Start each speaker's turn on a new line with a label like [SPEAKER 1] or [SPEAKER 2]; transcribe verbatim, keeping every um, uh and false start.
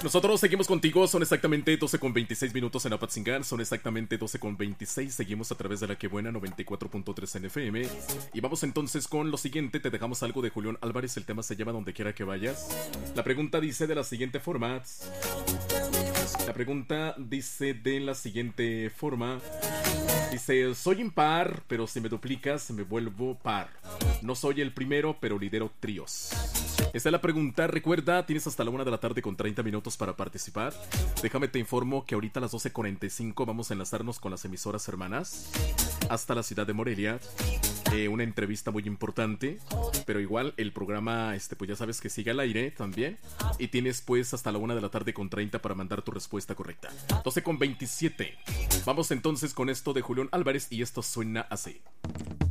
[SPEAKER 1] Nosotros seguimos contigo, son exactamente doce con veintiséis minutos en Apatzingán, son exactamente doce con veintiséis, seguimos a través de la que buena noventa y cuatro punto tres en F M. Y vamos entonces con lo siguiente, te dejamos algo de Julián Álvarez, el tema se llama Donde quiera que vayas. La pregunta dice de la siguiente forma, la pregunta dice de la siguiente forma, dice, soy impar, pero si me duplicas me vuelvo par. No soy el primero, pero lidero tríos. Esa es la pregunta. Recuerda, tienes hasta la una de la tarde con treinta minutos para participar. Déjame te informo que ahorita a las doce cuarenta y cinco vamos a enlazarnos con las emisoras hermanas hasta la ciudad de Morelia. Eh, una entrevista muy importante, pero igual el programa, este, pues ya sabes que sigue al aire también. Y tienes pues hasta la una de la tarde con treinta para mandar tu respuesta correcta. doce con veintisiete. Vamos entonces con esto de Julián Álvarez y esto suena así.